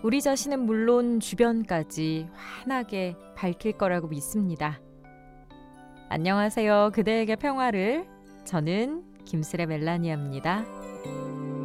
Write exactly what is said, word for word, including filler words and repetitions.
우리 자신은 물론 주변까지 환하게 밝힐 거라고 믿습니다. 안녕하세요. 그대에게 평화를. 저는 김슬의 멜라니아입니다.